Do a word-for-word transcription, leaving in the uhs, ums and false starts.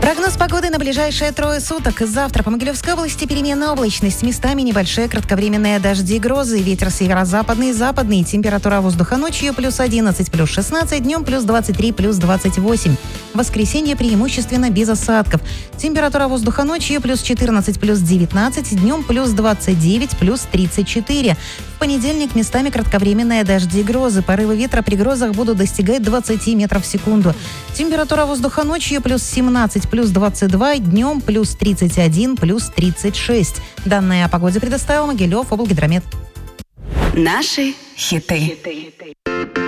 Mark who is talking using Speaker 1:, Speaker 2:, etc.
Speaker 1: Прогноз погоды на ближайшие трое суток. Завтра по Могилевской области переменная облачность. Местами небольшие кратковременные дожди и грозы. Ветер северо-западный и западный. Температура воздуха ночью плюс одиннадцать, плюс шестнадцать. Днем плюс двадцать три, плюс двадцать восемь. В воскресенье преимущественно без осадков. Температура воздуха ночью плюс четырнадцать, плюс девятнадцать. Днем плюс двадцать девять, плюс тридцать четыре. В понедельник местами кратковременные дожди и грозы. Порывы ветра при грозах будут достигать двадцать метров в секунду. Температура воздуха ночью плюс семнадцать, плюс двадцать два, днем плюс тридцать один, плюс тридцать шесть. Данные о погоде предоставил Могилев облгидромет.
Speaker 2: Наши хиты.